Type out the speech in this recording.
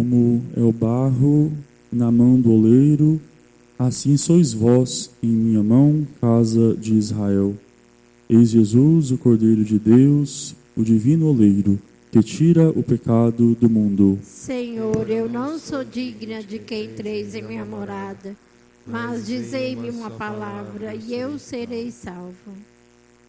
como é o barro na mão do oleiro, assim sois vós em minha mão, casa de Israel. Eis Jesus, o Cordeiro de Deus, o divino oleiro, que tira o pecado do mundo. Senhor, eu não sou digna de que entreis em minha morada, mas dizei-me uma palavra e eu serei salvo.